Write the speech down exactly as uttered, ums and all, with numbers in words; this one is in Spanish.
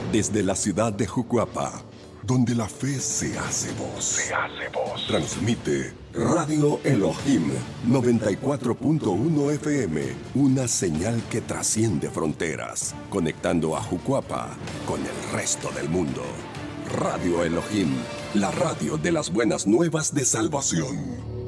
Desde la ciudad de Jucuapa, donde la fe se hace voz. Se hace voz. Transmite Radio Elohim noventa y cuatro punto uno F M, una señal que trasciende fronteras, conectando a Jucuapa con el resto del mundo. Radio Elohim, la radio de las buenas nuevas de salvación.